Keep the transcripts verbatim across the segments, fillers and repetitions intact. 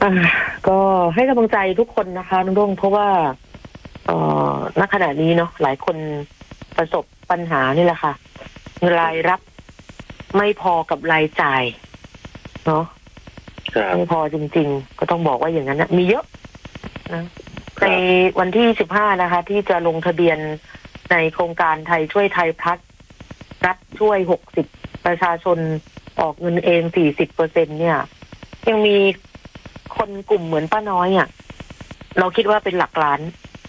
อ่าก็ให้กำลังใจทุกคนนะคะน้องรุ่งเพราะว่าเอ่อณขณะนี้เนาะหลายคนประสบปัญหานี่แหละค่ะรายรับไม่พอกับรายจ่ายเนาะไม่พอจริงๆก็ต้องบอกว่าอย่างนั้นนะมีเยอะนะในวันที่สิบห้านะคะที่จะลงทะเบียนในโครงการไทยช่วยไทยพลัสรัฐช่วยหกสิบประชาชนออกเงินเองสี่สิบเปอร์เซ็นต์เนี่ยยังมีคนกลุ่มเหมือนป้าน้อยอ่ะเราคิดว่าเป็นหลักล้าน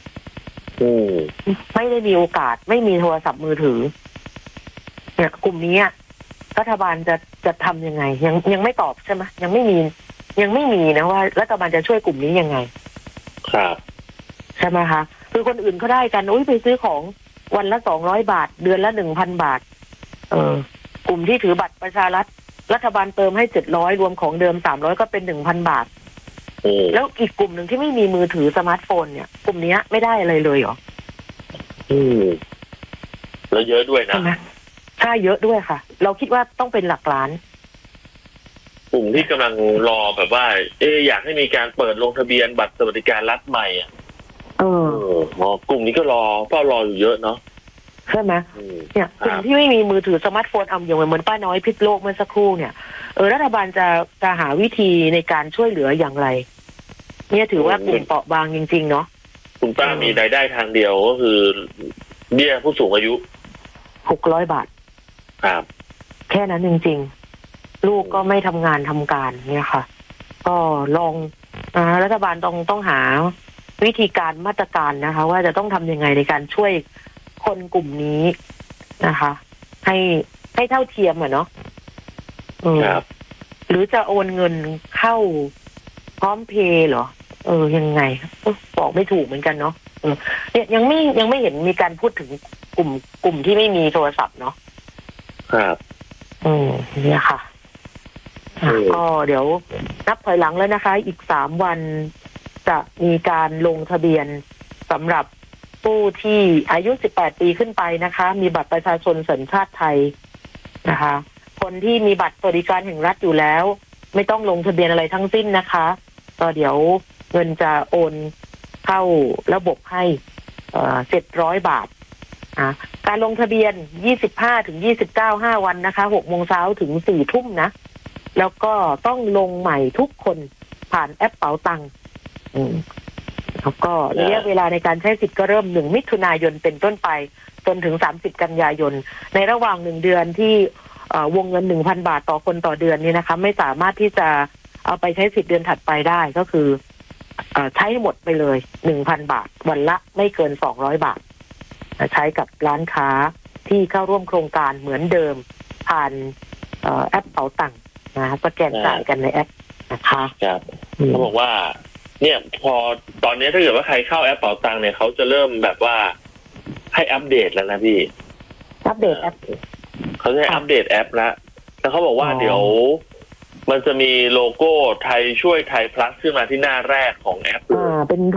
ไม่ได้มีโอกาสไม่มีโทรศัพท์มือถือเนี่ยกลุ่มนี้รัฐบาลจะจะทำยังไงยังยังไม่ตอบใช่ไหมยังไม่มียังไม่มีนะว่ารัฐบาลจะช่วยกลุ่มนี้ยังไงครับใช่ไหมคะคือคนอื่นเขาได้กันอุ้ยไปซื้อของวันละสองร้อยบาทเดือนละหนึ่งพันบาทเออกลุ่มที่ถือบัตรประชารัฐรัฐบาลเติมให้เจ็ดร้อยรวมของเดิมสามร้อยก็เป็นหนึ่งพันบาทแล้วอีกกลุ่มหนึ่งที่ไม่มีมือถือสมาร์ทโฟนเนี่ยกลุ่มนี้ไม่ได้อะไรเลยเหรออืมแล้วเยอะด้วยนะใช่ไหมใช่เยอะด้วยค่ะเราคิดว่าต้องเป็นหลักล้านกลุ่มที่กำลังรอแบบว่าเอออยากให้มีการเปิดลงทะเบียนบัตรสวัสดิการรัฐใหม่อ่ะเอออ๋อกลุ่มนี้ก็รอเฝ้ารออยู่เยอะเนาะใช่ไหมเนี่ยกลุ่มที่ไม่มีมือถือสมาร์ทโฟนเอาอย่างเหมือนป้าน้อยพิษโลกเมื่อสักครู่เนี่ยเออรัฐบาลจะจะหาวิธีในการช่วยเหลืออย่างไรเนี่ยถือว่ากลุ่มเปราะบางจริงๆเนาะคุณป้ามีรายได้ทางเดียวก็คือเบี้ยผู้สูงอายุหกร้อยบาทครับแค่นั้นจริงๆลูกก็ไม่ทำงานทำการเนี่ยค่ะก็ลองอ่ารัฐบาลต้องต้องหาวิธีการมาตรการนะคะว่าจะต้องทำยังไงในการช่วยคนกลุ่มนี้นะคะให้ให้เท่าเทียมอ่ะเนาะครับหรือจะโอนเงินเข้าพร้อมเพย์เหรอเออยังไงบอกไม่ถูกเหมือนกันเนาะเออเนี่ยยังไม่ยังไม่เห็นมีการพูดถึงกลุ่มกลุ่มที่ไม่มีโทรศัพท์เนาะครับอืมเนี่ยค่ะก็เดี๋ยวนับถอยหลังแล้วนะคะอีกสามวันจะมีการลงทะเบียนสำหรับผู้ที่อายุสิบแปดปีขึ้นไปนะคะมีบัตรประชาชนสัญชาติไทยนะคะคนที่มีบัตรสวัสดิการแห่งรัฐอยู่แล้วไม่ต้องลงทะเบียนอะไรทั้งสิ้นนะคะก็เดี๋ยวเงินจะโอนเข้าระบบให้เอ่อเจ็ดร้อยบาทอ่ะการลงทะเบียนยี่สิบห้าถึงยี่สิบเก้า ห้าวันนะคะหกโมงเช้าถึงสี่ทุ่มนะแล้วก็ต้องลงใหม่ทุกคนผ่านแอปเป๋าตังค์อืมแล้วก็ระยะเวลาในการใช้สิทธิ์ก็เริ่มหนึ่งมิถุนายนเป็นต้นไปจนถึงสามสิบกันยายนในระหว่างหนึ่งเดือนที่วงเงิน หนึ่งพันบาทต่อคนต่อเดือนนี่นะคะไม่สามารถที่จะเอาไปใช้สิทธิ์เดือนถัดไปได้ก็คือใช้หมดไปเลย หนึ่งพันบาทวันละไม่เกินสองร้อยบาทใช้กับร้านค้าที่เข้าร่วมโครงการเหมือนเดิมผ่านแอปเป๋าตังค์นะสแกนจ่ายกันในแอปนะคะครับเขาบอกว่าเนี่ยพอตอนนี้ถ้าเกิดว่าใครเข้าแอปเป๋าตังค์เนี่ยเขาจะเริ่มแบบว่าให้อัปเดตแล้วนะพี่อัปเดตแอปเขาจะให้อัปเดตแอปแล้วแล้วเขาบอกว่าเดี๋ยวมันจะมีโลโก้ไทยช่วยไทยพลัสขึ้นมาที่หน้าแรกของแอปเลยเป็น